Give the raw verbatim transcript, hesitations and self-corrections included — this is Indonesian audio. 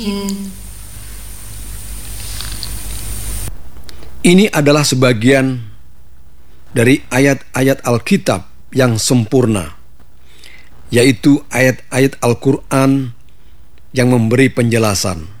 Ini adalah sebagian dari ayat-ayat Alkitab yang sempurna, yaitu ayat-ayat Al-Quran yang memberi penjelasan